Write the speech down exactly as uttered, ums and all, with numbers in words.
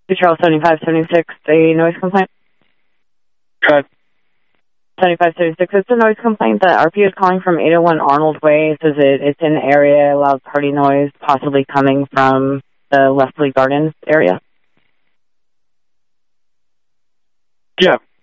Charles seventy-five seventy-six, a noise complaint. Go ahead. seventy-five seventy-six, it's a noise complaint that R P is calling from eight oh one Arnold Way. It says it, it's in the area, loud party noise, possibly coming from the Leslie Gardens area. Yeah,